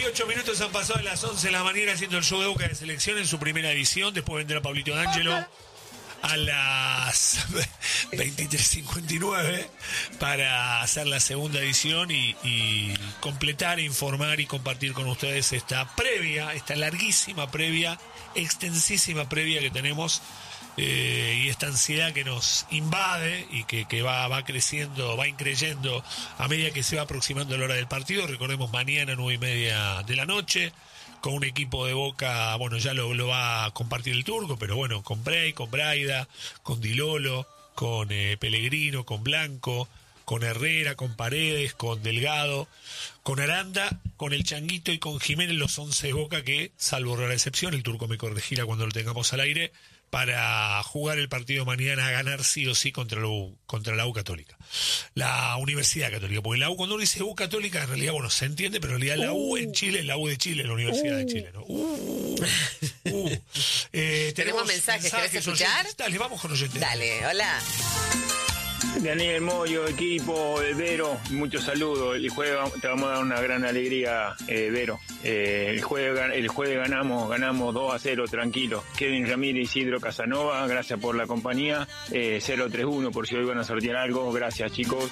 48 minutos han pasado de las 11 de la mañana haciendo el show de Boca de Selección en su primera edición. Después vendrá Pablito D'Angelo a las 23:59 para hacer la segunda edición y completar, informar y compartir con ustedes esta larguísima previa, extensísima previa que tenemos. Y esta ansiedad que nos invade y que va creciendo, va increyendo a medida que se va aproximando la hora del partido. Recordemos, mañana 9:30 de la noche, con un equipo de Boca, bueno, ya lo va a compartir el Turco, pero bueno, con Bray, con Braida, con Di Lolo, con Pellegrino, con Blanco, con Herrera, con Paredes, con Delgado, con Aranda, con el Changuito y con Jiménez, los 11 de Boca que, salvo rara excepción, el Turco me corregirá cuando lo tengamos al aire, para jugar el partido mañana a ganar sí o sí contra la U Católica. La Universidad Católica, porque la U, cuando uno dice U Católica, en realidad, bueno, se entiende, pero en realidad la U en Chile es la U de Chile, la Universidad de Chile, ¿no? Tenemos mensajes, ¿querés escuchar? Dale, vamos con oyentes. Dale, hola. Daniel Moyo, equipo, Vero, muchos saludos. El jueves te vamos a dar una gran alegría, Vero. El jueves ganamos 2-0, tranquilo. Kevin Ramírez, Isidro Casanova, gracias por la compañía. 031 por si hoy van a sortear algo. Gracias, chicos.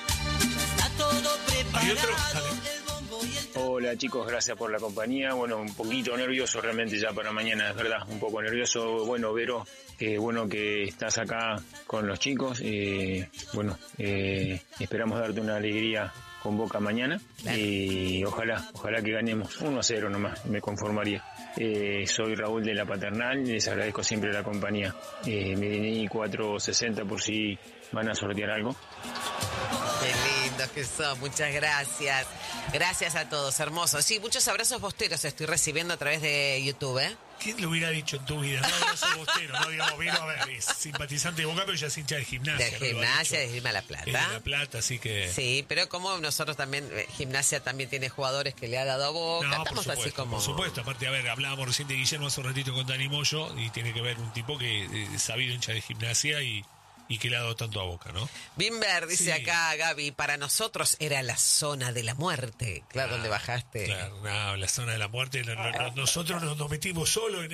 ¿Hay otro? Dale. Hola, chicos, gracias por la compañía. Bueno, un poquito nervioso realmente ya para mañana, es verdad, un poco nervioso. Bueno, Vero, bueno que estás acá con los chicos. Bueno, esperamos darte una alegría con Boca mañana. Claro. Y ojalá que ganemos 1-0 nomás, me conformaría. Soy Raúl de la Paternal, les agradezco siempre la compañía. Me DNI 460 por si van a sortear algo. Qué lindos que son, muchas gracias. Gracias a todos, hermosos. Sí, muchos abrazos bosteros estoy recibiendo a través de YouTube, ¿eh? ¿Quién lo hubiera dicho en tu vida? No, abrazo bostero, no digamos, vino a ver, es simpatizante de Boca, pero ya es hincha de Gimnasia. De Gimnasia, de Esgrima La Plata. Es de La Plata, así que... Sí, pero como nosotros también, Gimnasia también tiene jugadores que le ha dado a Boca, no, estamos así como... Por supuesto, aparte, a ver, hablábamos recién de Guillermo hace un ratito con Dani Moyo, y tiene que ver un tipo que es sabido hincha de Gimnasia y que le ha dado tanto a Boca, ¿no? Bimber dice acá, Gaby, para nosotros era la zona de la muerte. Claro, donde bajaste. Claro, no, la zona de la muerte. Nosotros nos metimos solo en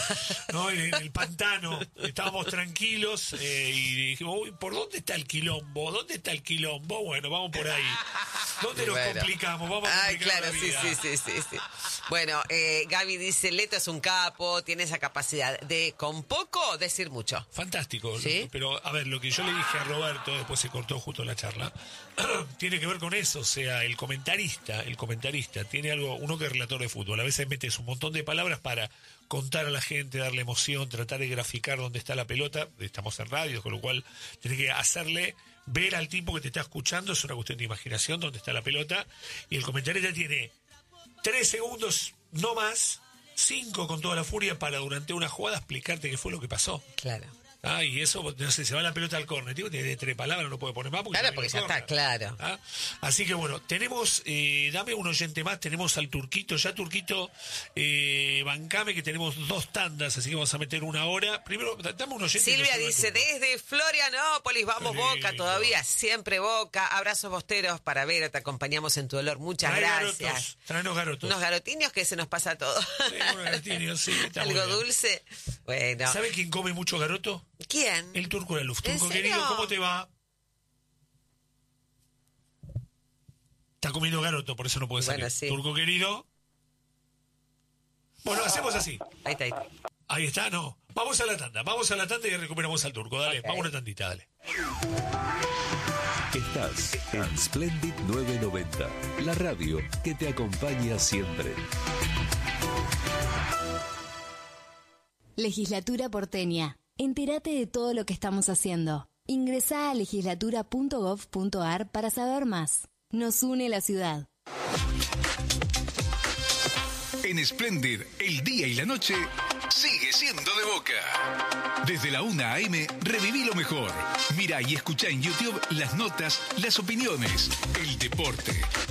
el pantano. Estábamos tranquilos y dijimos, uy, ¿por dónde está el quilombo? ¿Dónde está el quilombo? Bueno, vamos por ahí. ¿Dónde nos complicamos? Vamos a complicar la vida. Sí. Bueno, Gaby dice, Leto es un capo, tiene esa capacidad de, con poco, decir mucho. Fantástico. ¿Sí? Pero, a ver, lo que yo le dije a Roberto, después se cortó justo la charla, tiene que ver con eso. O sea, el comentarista tiene algo, uno que es relator de fútbol, a veces metes un montón de palabras para contar a la gente, darle emoción, tratar de graficar dónde está la pelota. Estamos en radio, con lo cual tenés que hacerle ver al tipo que te está escuchando, es una cuestión de imaginación, dónde está la pelota, y el comentarista tiene 3 segundos, no más, 5 con toda la furia para durante una jugada explicarte qué fue lo que pasó. Claro. Y eso, no sé, se va la pelota al córner, tipo, tiene 3 palabras, no puede poner más. Claro, porque ya está, claro. Así que bueno, tenemos, dame un oyente más, tenemos al Turquito, bancame que tenemos 2 tandas, así que vamos a meter 1 hora. Primero, dame un oyente. Silvia dice, desde Florianópolis, vamos Boca, todavía, siempre Boca. Abrazos bosteros para Vero, te acompañamos en tu dolor, muchas gracias. Traenos garotos. Unos garotiños que se nos pasa todo. Unos garotiños, sí. Algo dulce. Bueno. ¿Sabe quién come mucho garoto? ¿Quién? El Turco de la Luz. ¿En Turco serio? querido, ¿cómo te va? Está comiendo garoto, por eso no puede salir. Bueno, sí. Turco querido. Bueno, hacemos así. Ahí está. Ahí está, no. Vamos a la tanda y recuperamos al Turco. Dale, vamos a una tandita, dale. Estás en Splendid 990, la radio que te acompaña siempre. Legislatura porteña. Entérate de todo lo que estamos haciendo. Ingresá a legislatura.gov.ar para saber más. Nos une la ciudad. En Splendid, el día y la noche sigue siendo de Boca. Desde la 1 a.m. reviví lo mejor. Mira y escucha en YouTube las notas, las opiniones, el deporte.